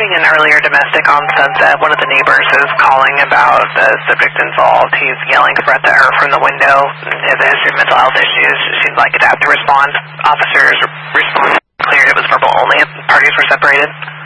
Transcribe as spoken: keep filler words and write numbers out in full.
reporting an earlier domestic on Sunset. One of the neighbors is calling about the subject involved. He's yelling threat to her from the window. Has a history of mental health issues. She'd like it to have to respond. Officers responded, cleared it was verbal only. Parties were separated.